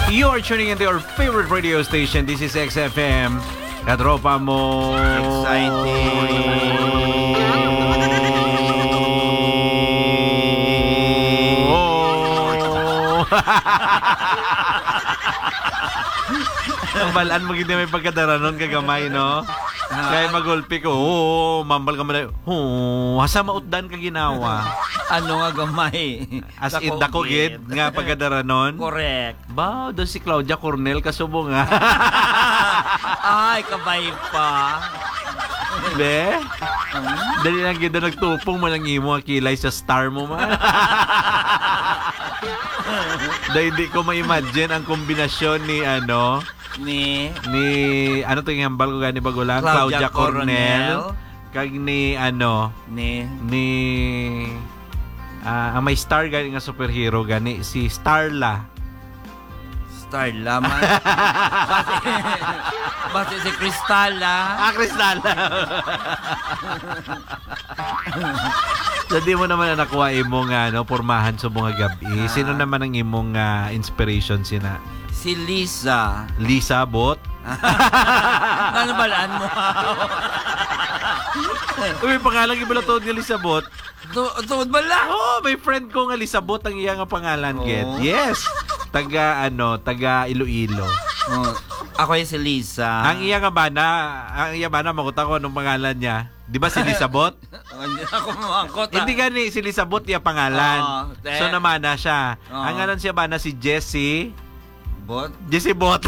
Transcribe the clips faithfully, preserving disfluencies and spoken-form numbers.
You are tuning into your favorite radio station. This is X F M. Katropa mo. Exciting. Oh. Ang balaan mo gindi may pagkadaranon kagamay, no? Kaya magulpi ko, oo, mambal ka malay. Oo, hasa mautdan ka ginawa. Ano nga gamay? As in, dako gid nga pagkadaranon. Correct. Ba, doon si Claudia Cornel kasubo nga. Ay, kabay pa. Be? Dali lang gid nagtupong mo lang imo kilay sa star mo man. Dahil hindi ko ma-imagine ang kombinasyon ni ano Ni ni ano to yung hambal ko gani bagulang Claudia, Claudia Cornel kag ni ano Ni ni ah, ang may star gani nga superhero gani si Starla. Starla man. Base, base si Cristala. Ah, Cristala. So di mo naman na nakuha imong ano pormahan sa mga gabi. Sino naman ang imong uh, inspiration sina? Si Lisa. Lisa Bot. Ano balaan mo? Uy, pangalan gibala to ni Lisa Bot. Tuod bala? Oh, may friend ko nga Lisa Bot ang iya nga pangalan, Kit. Oh. Yes. Taga ano, taga Iloilo. Oh, ako yung si Lisa. Ang iya nga bana, ang iya bana makuta ko anong pangalan niya. Di ba si Lisa Bot? Hindi ako mamangkot. Hindi gani si Lisa Bot iya pangalan. Oh, so naman na siya. Oh. Ang ngalan siya bana si Jessie. Bot? Jessie Bot.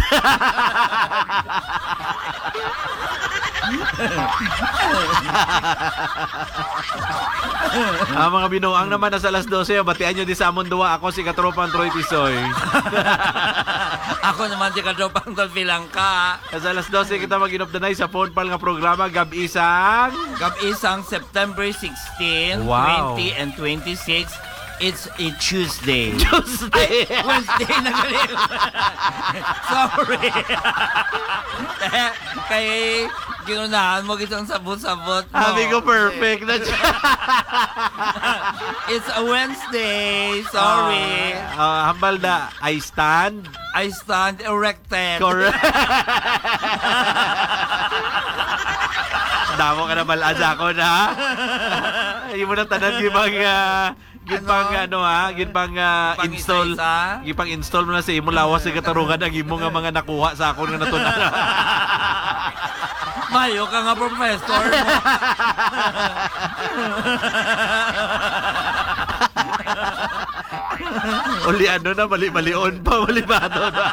Ah, mga binuang naman nasa alas dose, batian nyo di sa amon duwa. Ako si Katropang Troy Tisoy. Ako naman si Kadropang Dolphilang ka. Sa alas dose kita mag-inopdanay sa phone pal nga programa Gab-isang Gab-isang September sixteen, Wow. twenty, and twenty-six. It's a Tuesday. Tuesday. Ay, Wednesday na galing. Sorry. Kay ginunahan mo kitang sabot-sabot mo. Sabi ko perfect na siya. It's a Wednesday. Sorry. Uh, uh, hambal na, I stand. I stand erected. Correct. Damo ka na malaza ko na. Hindi mo na tanan yung mga gipang ano, ano ha, gipang uh, install. Gipang install mo na sa imo lawas sa katarungan ang imo nga mga nakuha sa akon nga natunan. Mayo ka nga professor mo. Uli ano na, mali-malion pa, mali-bato na.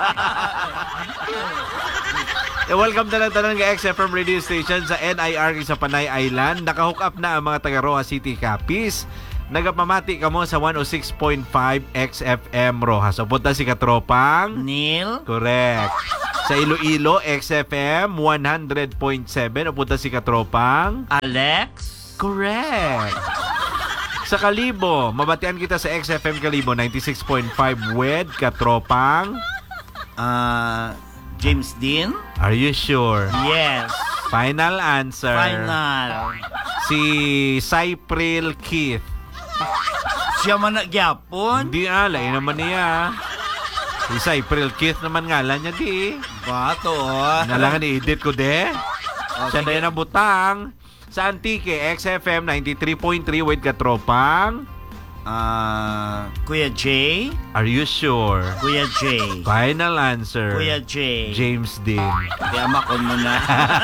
E welcome na lang tanan ng X F M radio station sa N I R sa Panay Island. Nakahook up na ang mga taga Roa City Capiz. Nagapamati ka mo sa one oh six point five X F M Rojas. So punta si Katropang Neil. Correct. Sa Iloilo, X F M one hundred point seven. O punta si Katropang Alex. Correct. Sa Kalibo, mabatian kita sa X F M Kalibo ninety-six point five with Katropang Uh, James Dean. Are you sure? Yes. Final answer. Final. Si Cypril Keith. Siya man nagyapon. Hindi ah, lain naman niya. Si Cypril Keith naman ngalan niya di. Bato. Nalangan i-edit ko de. Oh, Siya na yan ang butang. Sa Antique, X F M ninety-three point three with Katropang. Uh, Kuya J. Are you sure? Kuya J. Final answer. Kuya J. James Dean. Kaya makon mo na.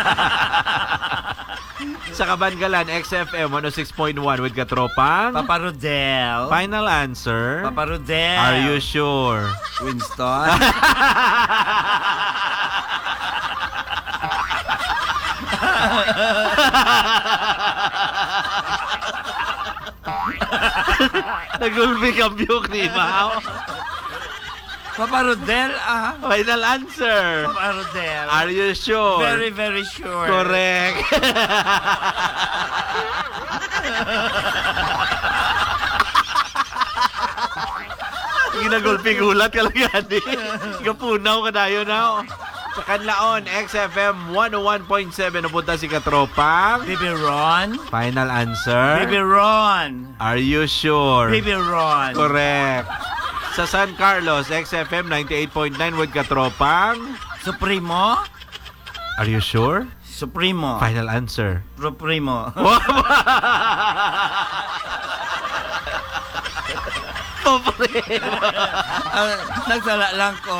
Sa Kabangalan, X F M one oh six point one with Katropang. Papa Rodel. Final answer. Papa Rodel. Are you sure? Winston. Nagulbi kambyok ni Mao. Papa Rodel, ah. Final answer. Papa Rodel. Are you sure? Very, very sure. Correct. Ginagulpi gulat ka lang yan eh. Gapunaw ka tayo na. Sa Kanlaon, X F M one oh one point seven. Napunta si Katropang. Baby Ron. Final answer. Baby Ron. Are you sure? Baby Ron. Correct. Sa San Carlos, X F M ninety-eight point nine with katropang. Supremo? Are you sure? Supremo. Final answer. Supremo. uh, nagsala lang ko.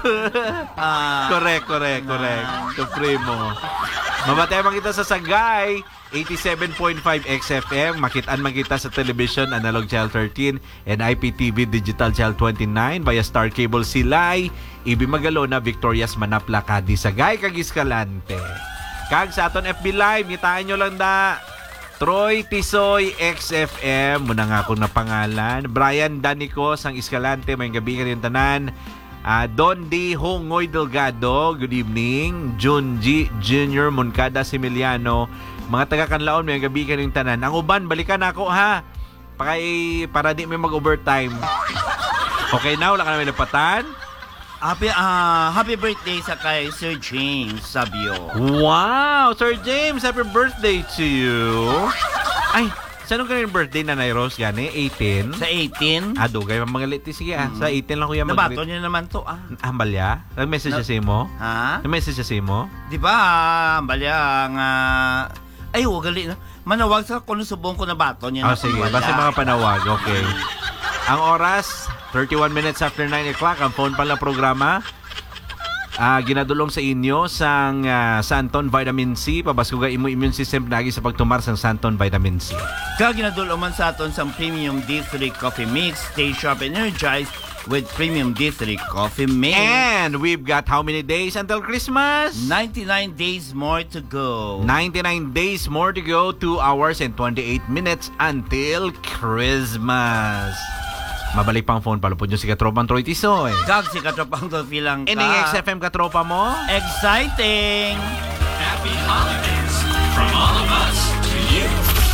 Ah, Correct, correct, correct. Supremo. Mamatay man kita sa Sagay, eighty-seven point five X F M. Makitaan man kita sa television, Analog Channel thirteen and I P T V Digital Channel twenty-nine via Star Cable Silay, Ibi Magalona, Victorias Manapla, Cadi, Sagay, kag Escalante. Kag sa aton F B Live, ngitaan nyo lang da. Troy Tisoy X F M, muna nga akong napangalan. Brian Danico, sang Escalante, may gabi ka rin tanan. Uh, Don D. Hongoy Delgado, good evening. Jun G. Junior Moncada Similiano, mga taga-Kanlaon, may gabi ka rin tanan. Ang uban, balikan ako ha. Pakay, para di may mag-overtime. Okay na, wala ka namin napatan. happy, ah, happy birthday sa kay Sir James Sabio. Wow! Sir James, happy birthday to you. Ay, saan ka rin birthday na Rose gani? eighteen? Sa eighteen? Ah, dugay, mga liti. Sige ah, sa eighteen lang kuya mag- Nabato niyo naman to ah. Ambalya? Nag-message Na- siya sa mo? Ha? Nag-message siya sa mo? Di ba, ah, balya nga... Ay, wagali na. Manawag sa kung subong ko na bato niya. Oh, na sige. wala. Basta mga panawag. Okay. Ang oras, thirty-one minutes after nine o'clock. Ang phone pala programa. Ah, ginadulong sa inyo sang ah, Santon Vitamin C. Pabasko ga imo immune system lagi sa pagtumar sang Santon Vitamin C. Kag ginaduloman sa aton sa Premium D three Coffee Mix. Stay sharp and energized with Premium D three Coffee Mix. And we've got how many days until Christmas? ninety-nine days more to go. ninety-nine days more to go. two hours and twenty-eight minutes until Christmas. Mabalik pang phone pala po nyo si Katropang Troy Tisoy. Kag si katropang to filang ka. Ining X F M katropa mo? Exciting! Happy holidays from all of us to you.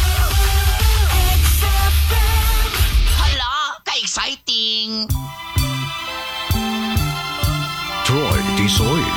Hala, ka-exciting! Troy Tisoy